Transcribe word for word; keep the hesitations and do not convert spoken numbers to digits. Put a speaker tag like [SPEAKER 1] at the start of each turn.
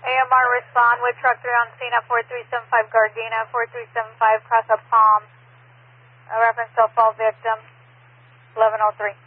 [SPEAKER 1] A M R respond with truck three on scene at four three seven five Gardena, four three seven five cross up Palm. A reference cell fall victim, eleven oh three.